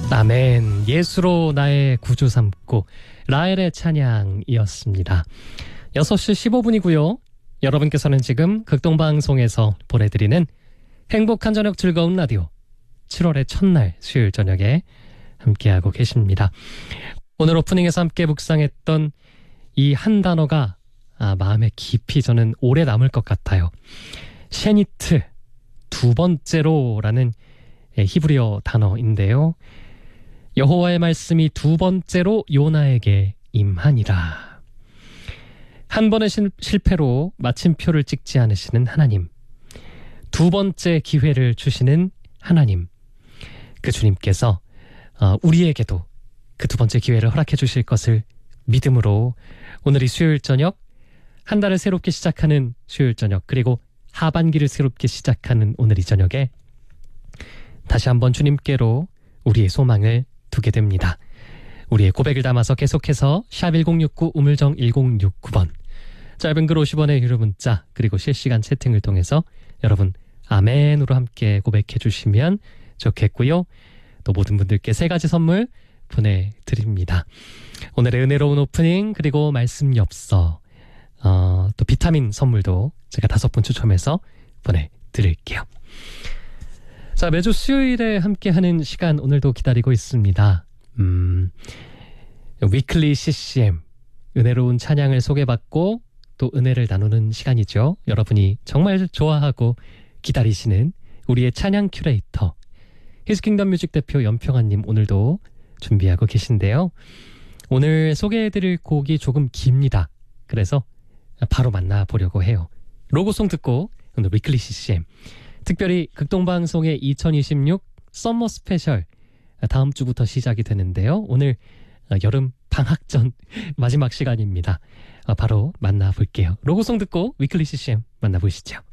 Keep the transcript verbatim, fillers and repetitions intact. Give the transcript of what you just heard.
아멘. 예수로 나의 구주 삼고 라헬의 찬양이었습니다. 여섯 시 십오 분이고요. 여러분께서는 지금 극동방송에서 보내드리는 행복한 저녁 즐거운 라디오 칠월의 첫날 수요일 저녁에 함께하고 계십니다. 오늘 오프닝에서 함께 묵상했던 이 한 단어가 아, 마음에 깊이 저는 오래 남을 것 같아요. 셰니트, 두 번째로라는 히브리어 단어인데요. 여호와의 말씀이 두 번째로 요나에게 임하니라. 한 번의 실, 실패로 마침표를 찍지 않으시는 하나님, 두 번째 기회를 주시는 하나님, 그 주님께서 어, 우리에게도 그 두 번째 기회를 허락해 주실 것을 믿음으로 오늘 이 수요일 저녁, 한 달을 새롭게 시작하는 수요일 저녁, 그리고 하반기를 새롭게 시작하는 오늘 이 저녁에 다시 한번 주님께로 우리의 소망을 두게 됩니다. 우리의 고백을 담아서 계속해서 샵 일공육구 우물정 일공육구 번, 짧은 글 오십 원의 유료 문자, 그리고 실시간 채팅을 통해서 여러분 아멘으로 함께 고백해 주시면 좋겠고요. 또 모든 분들께 세 가지 선물 보내드립니다. 오늘의 은혜로운 오프닝, 그리고 말씀 엽서, 어, 또 비타민 선물도 제가 다섯 분 추첨해서 보내드릴게요. 자, 매주 수요일에 함께하는 시간 오늘도 기다리고 있습니다. 음, 위클리 씨씨엠, 은혜로운 찬양을 소개받고 또 은혜를 나누는 시간이죠. 여러분이 정말 좋아하고 기다리시는 우리의 찬양 큐레이터 히스킹덤 뮤직 대표 연평아님 오늘도 준비하고 계신데요. 오늘 소개해드릴 곡이 조금 깁니다. 그래서 바로 만나보려고 해요. 로고송 듣고 오늘 위클리 씨씨엠, 특별히 극동방송의 이천이십육 썸머 스페셜 다음 주부터 시작이 되는데요. 오늘 여름 방학 전 마지막 시간입니다. 바로 만나볼게요. 로고송 듣고 위클리 씨씨엠 만나보시죠.